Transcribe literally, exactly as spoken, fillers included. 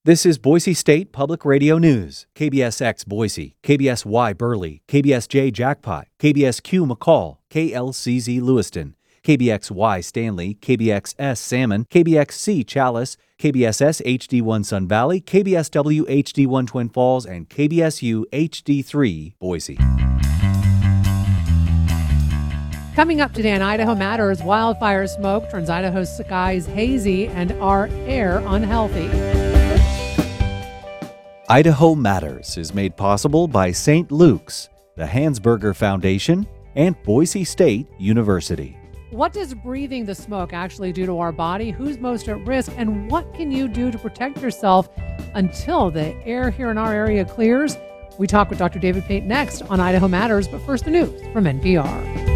This is Boise State Public Radio News. K B S X Boise, K B S Y Burley, K B S J Jackpot, K B S Q McCall, K L C Z Lewiston, K B X Y Stanley, K B X S Salmon, K B X C Chalice, K B S S H D one Sun Valley, K B S W H D one Twin Falls, and K B S U H D three Boise. Coming up today on Idaho Matters, wildfire smoke turns Idaho's skies hazy and our air unhealthy. Idaho Matters is made possible by Saint Luke's, the Hansberger Foundation, and Boise State University. What does breathing the smoke actually do to our body? Who's most at risk? And what can you do to protect yourself until the air here in our area clears? We talk with Doctor David Pate next on Idaho Matters, but first the news from N P R.